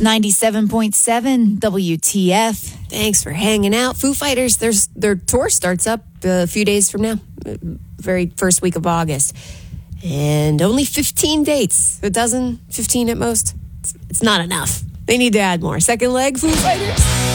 97.7 WTF. Thanks for hanging out. Foo Fighters, their tour starts up a few days from now, very first week of August. And only 15 dates. A dozen, 15 at most. It's not enough. They need to add more. Second leg, Foo Fighters.